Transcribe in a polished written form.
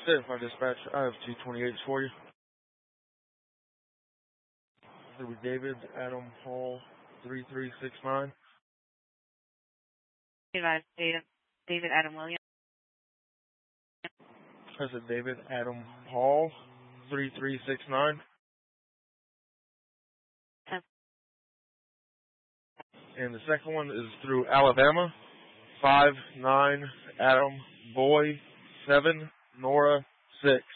State Fire Dispatch, I have 228s for you. It was David Adam Hall, 3369. David Adam Williams. I said David Adam Hall, 3369. And the second one is through Alabama, 59 Adam Boy 7 Nora 6.